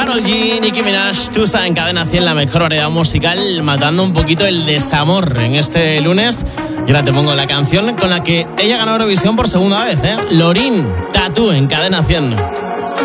Karol G, Nicki Minaj, Tusa en Cadena 100, la mejor variedad musical, matando un poquito el desamor en este lunes. Y ahora te pongo la canción con la que ella ganó Eurovisión por segunda vez, Loreen, Tattoo en Cadena 100.